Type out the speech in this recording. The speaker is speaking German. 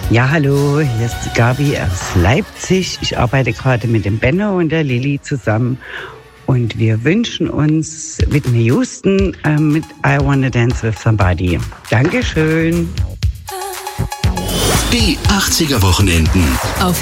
Ja, hallo, hier ist die Gabi aus Leipzig. Ich arbeite gerade mit dem Benno und der Lilly zusammen. Und wir wünschen uns Whitney Houston mit I Wanna Dance with Somebody. Dankeschön. Die 80er Wochenenden. Auf